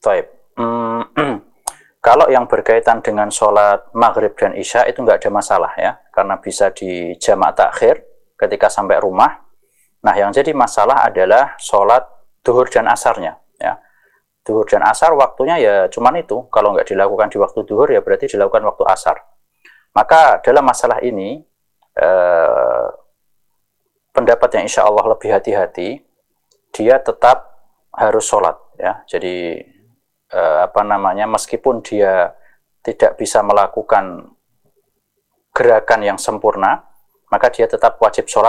Taib. Kalau yang berkaitan dengan sholat maghrib dan isya itu nggak ada masalah ya, karena bisa di jamak takhir ketika sampai rumah. Nah, yang jadi masalah adalah sholat duhur dan asarnya ya. Duhur dan asar waktunya ya cuman itu, kalau nggak dilakukan di waktu duhur ya berarti dilakukan waktu asar. Maka dalam masalah ini pendapat yang insya Allah lebih hati-hati, dia tetap harus sholat ya. Jadi meskipun dia tidak bisa melakukan gerakan yang sempurna, maka dia tetap wajib sholat